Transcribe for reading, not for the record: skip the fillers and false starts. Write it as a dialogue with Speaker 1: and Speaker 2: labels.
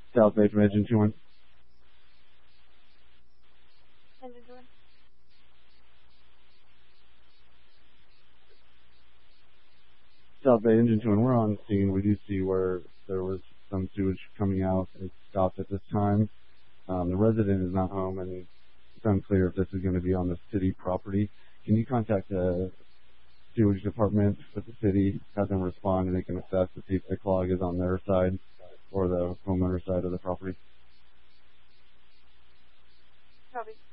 Speaker 1: South Bay from Engine 21.
Speaker 2: Engine 21.
Speaker 1: South Bay Engine 21. We're on scene. We do see where there was some sewage coming out. It stopped at this time. The resident is not home, and it's unclear if this is going to be on the city property. Can you contact the sewage department with the city, have them respond, and they can assess to see if the clog is on their side or the homeowner side of the property?
Speaker 2: Copy.